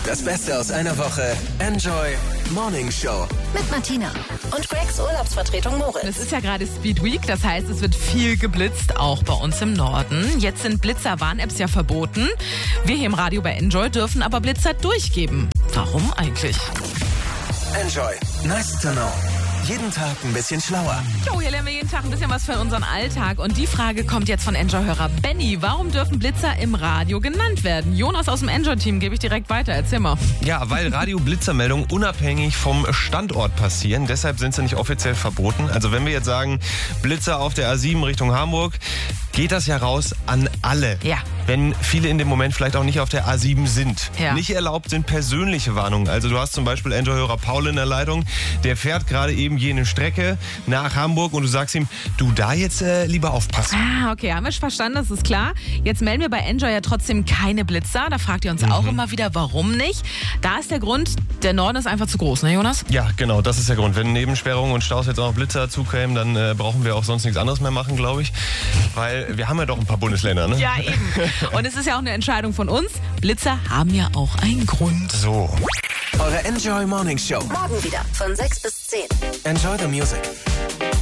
Das Beste aus einer Woche. Enjoy Morning Show. Mit Martina und Gregs Urlaubsvertretung Moritz. Es ist ja gerade Speed Week, das heißt, es wird viel geblitzt, auch bei uns im Norden. Jetzt sind Blitzer-Warn-Apps ja verboten. Wir hier im Radio bei Enjoy dürfen aber Blitzer durchgeben. Warum eigentlich? Enjoy. Nice to know. Jeden Tag ein bisschen schlauer. Jo, hier lernen wir jeden Tag ein bisschen was für unseren Alltag. Und die Frage kommt jetzt von Enjoy-Hörer Benny. Warum dürfen Blitzer im Radio genannt werden? Jonas aus dem Enjoy-Team gebe ich direkt weiter. Erzähl mal. Ja, weil Radio-Blitzermeldungen unabhängig vom Standort passieren. Deshalb sind sie nicht offiziell verboten. Also wenn wir jetzt sagen, Blitzer auf der A7 Richtung Hamburg, geht das ja raus an alle. Ja. Wenn viele in dem Moment vielleicht auch nicht auf der A7 sind. Ja. Nicht erlaubt sind persönliche Warnungen. Also du hast zum Beispiel Enjoy-Hörer Paul in der Leitung. Der fährt gerade eben jene Strecke nach Hamburg und du sagst ihm, du da jetzt lieber aufpassen. Ah, okay, haben wir verstanden, das ist klar. Jetzt melden wir bei Enjoy ja trotzdem keine Blitzer. Da fragt ihr uns auch immer wieder, warum nicht. Da ist der Grund, der Norden ist einfach zu groß, ne Jonas? Ja, genau, das ist der Grund. Wenn Nebensperrungen und Staus jetzt auch noch Blitzer zukämen, dann brauchen wir auch sonst nichts anderes mehr machen, glaube ich. Weil wir haben ja doch ein paar Bundesländer, ne? Ja, eben. Und es ist ja auch eine Entscheidung von uns. Blitzer haben ja auch einen Grund. So. Eure Enjoy Morning Show. Morgen wieder von 6 bis 10. Enjoy the music.